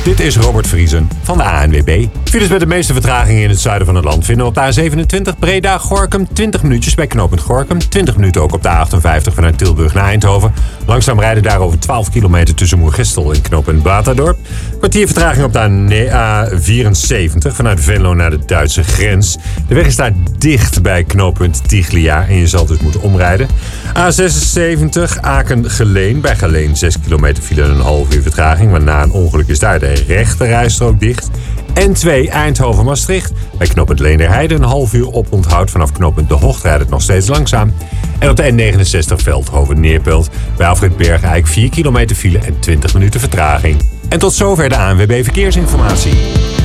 Dit is Robert Vriesen van de ANWB. Files met de meeste vertragingen in het zuiden van het land vinden op de A27 Breda-Gorinchem 20 minuutjes bij knooppunt Gorinchem. 20 minuten ook op de A58 vanuit Tilburg naar Eindhoven. Langzaam rijden daar over 12 kilometer tussen Moergestel en knooppunt Batadorp. Kwartier vertraging op de A74 vanuit Venlo naar de Duitse grens. De weg is daar dicht bij knooppunt Tiglia en je zal dus moeten omrijden. A76 Aken-Geleen. Bij Geleen 6 kilometer file en een half uur vertraging. Maar na een ongeluk is daar de rechte rijstrook dicht. N2 Eindhoven-Maastricht. Bij knooppunt Leenderheide een half uur oponthoud. Vanaf knooppunt De Hocht rijdt het nog steeds langzaam. En op de N69 Veldhoven-Neerpelt. Bij Alfred Bergijk 4 kilometer file en 20 minuten vertraging. En tot zover de ANWB Verkeersinformatie.